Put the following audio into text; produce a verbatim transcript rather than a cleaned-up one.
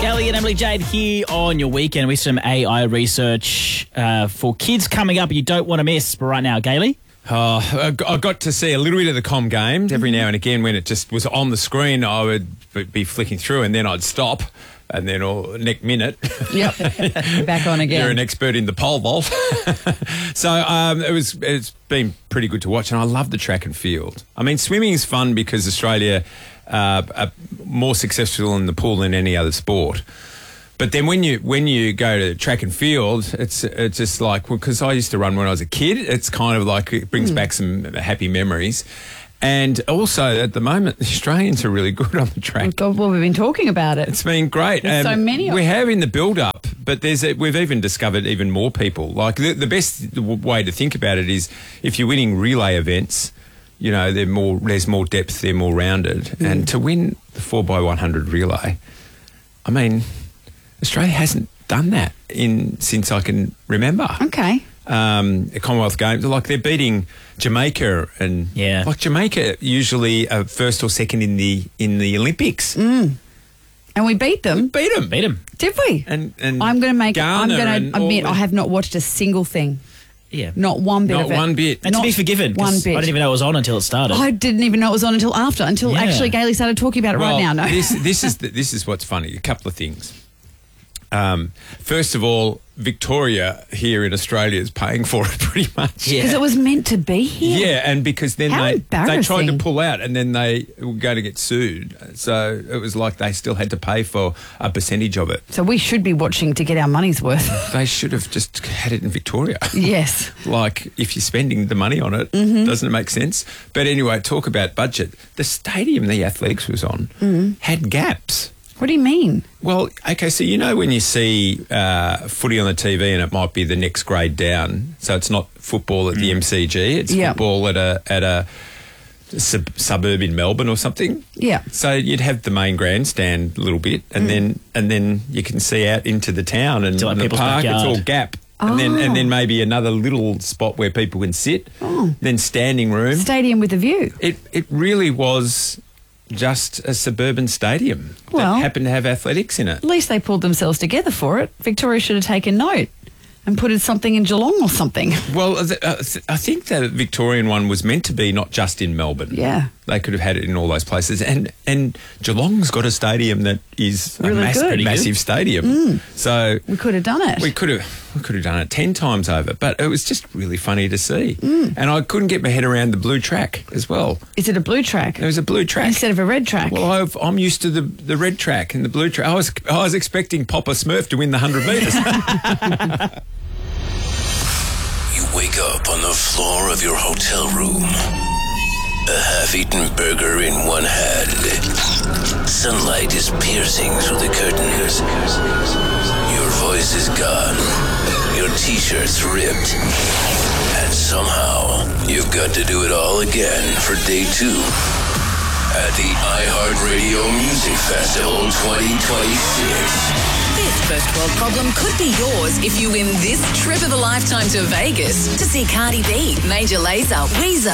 Kelly and Emily Jade here on your weekend with some A I research uh, for kids coming up you don't want to miss. But right now, Gailey. Oh, I got to see a little bit of the Com Games every now and again when it just was on the screen. I would be flicking through and then I'd stop. And then all next minute, yep, back on again. You're an expert in the pole vault. so um, it was. It's been pretty good to watch, and I love the track and field. I mean, swimming is fun because Australia uh, are more successful in the pool than any other sport. But then when you when you go to track and field, it's it's just like because well, I used to run when I was a kid. It's kind of like it brings mm. back some happy memories. And also, at the moment, the Australians are really good on the track. God, well, we've been talking about it. It's been great. There's um, so many of We have in the build-up, but there's a, we've even discovered even more people. Like, the, the best way to think about it is if you're winning relay events, you know, they're more, there's more depth, they're more rounded. Mm. And to win the four by one hundred relay, I mean, Australia hasn't done that in since I can remember. Okay. Um, Commonwealth Games, like they're beating Jamaica, and yeah, like Jamaica usually are first or second in the in the Olympics, mm. and we beat them. We beat them, beat them. Did we? And, and I'm going to make. Ghana I'm going to admit I have not watched a single thing. Yeah, not one bit not of it. Not one bit. And not to be forgiven, one bit. I didn't even know it was on until it started. I didn't even know it was on until after, until yeah. actually Gailey started talking about it well, right now. No, this this is the, this is what's funny. A couple of things. Um, first of all, Victoria here in Australia is paying for it pretty much. Yeah. Because it was meant to be here. Yeah, and because then How they embarrassing. they tried to pull out and then they were going to get sued. So it was like they still had to pay for a percentage of it. So we should be watching to get our money's worth. They should have just had it in Victoria. Yes. Like, if you're spending the money on it, mm-hmm. doesn't it make sense? But anyway, talk about budget. The stadium the athletics was on mm-hmm. had gaps. What do you mean? Well, okay, so you know when you see uh, footy on the T V and it might be the next grade down, so it's not football at mm. the M C G, it's yep. football at a at a sub- suburb in Melbourne or something. Yeah. So you'd have the main grandstand a little bit, and mm. then and then you can see out into the town and like the park. backyard. It's all gap. Oh. And then and then maybe another little spot where people can sit. Oh. Then standing room. Stadium with a view. It it really was just a suburban stadium well, that happened to have athletics in it. At least they pulled themselves together for it. Victoria should have taken note and put it something in Geelong or something. Well, uh, th- I think the Victorian one was meant to be not just in Melbourne. Yeah. They could have had it in all those places. And and Geelong's got a stadium that is really a mass- good. massive stadium. Mm. So we could have done it. We could have we could have done it ten times over. But it was just really funny to see. Mm. And I couldn't get my head around the blue track as well. Is it a blue track? There was a blue track. Instead of a red track? Well, I've, I'm used to the, the red track and the blue track. I was, I was expecting Papa Smurf to win the one hundred metres. You wake up on the floor of your hotel room. A half-eaten burger in one hand. Sunlight is piercing through the curtains. Your voice is gone. Your t-shirt's ripped. And somehow, you've got to do it all again for day two at the iHeartRadio Music Festival twenty twenty-six. This first world problem could be yours if you win this trip of a lifetime to Vegas to see Cardi B, Major Lazer, Weezer,